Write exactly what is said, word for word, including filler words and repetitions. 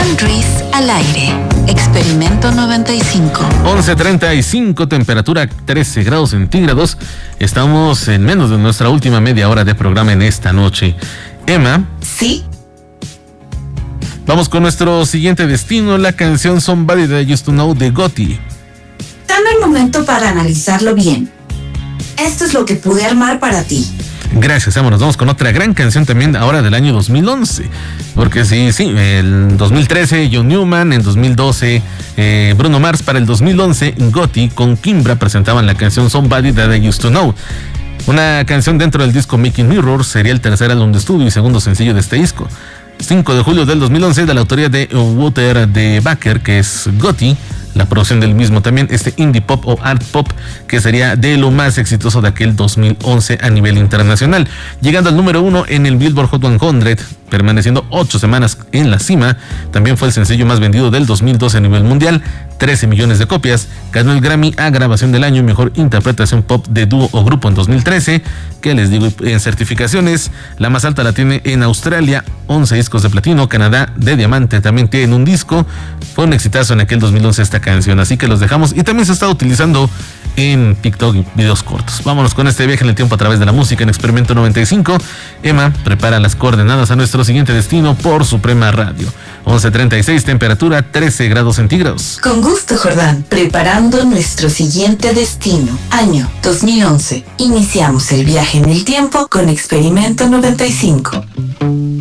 Ruiz al aire. Experimento noventa y cinco. once treinta y cinco, temperatura trece grados centígrados. Estamos en menos de nuestra última media hora de programa en esta noche. Emma. Sí. Vamos con nuestro siguiente destino, la canción Somebody That I Used to Know de Gotti. Dame el momento para analizarlo bien. Esto es lo que pude armar para ti. Gracias, vámonos, vamos con otra gran canción también ahora del año dos mil once. Porque sí, sí, el dos mil trece John Newman, en dos mil doce eh, Bruno Mars, para el dos mil once Gotti con Kimbra presentaban la canción Somebody That I Used to Know. Una canción dentro del disco Making Mirror, sería el tercer álbum de estudio y segundo sencillo de este disco. cinco de julio del dos mil once, de la autoría de Wouter de Baker, que es Gotti. La producción del mismo también, este indie pop o art pop, que sería de lo más exitoso de aquel dos mil once a nivel internacional, llegando al número uno en el Billboard Hot cien, permaneciendo ocho semanas en la cima. También fue el sencillo más vendido del dos mil doce a nivel mundial, trece millones de copias. Ganó el Grammy a Grabación del Año y Mejor Interpretación Pop de Dúo o Grupo en dos mil trece, que les digo, en certificaciones, la más alta la tiene en Australia, once discos de platino. Canadá, de diamante, también tiene un disco. Fue un exitazo en aquel dos mil once esta canción, así que los dejamos. Y también se está utilizando en TikTok y videos cortos. Vámonos con este viaje en el tiempo a través de la música en Experimento noventa y cinco. Emma prepara las coordenadas a nuestro siguiente destino por Suprema Radio. once treinta y seis, temperatura trece grados centígrados. Con gusto, Jordán. Preparando nuestro siguiente destino. Año dos mil once. Iniciamos el viaje en el tiempo con Experimento noventa y cinco.